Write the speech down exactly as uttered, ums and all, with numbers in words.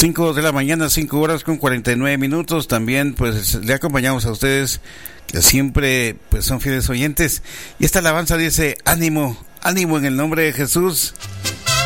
cinco de la mañana, cinco horas con cuarenta y nueve minutos. También pues le acompañamos a ustedes que siempre pues son fieles oyentes. Y esta alabanza dice: ánimo, ánimo en el nombre de Jesús.